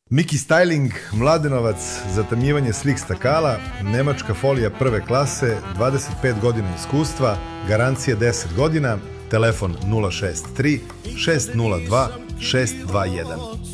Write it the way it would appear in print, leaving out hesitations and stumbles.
Miki Styling, Mladenovac, zatamnjivanje slik stakala, nemačka folija prve klase, 25 godina iskustva, garancija 10 godina, telefon 063 602 621.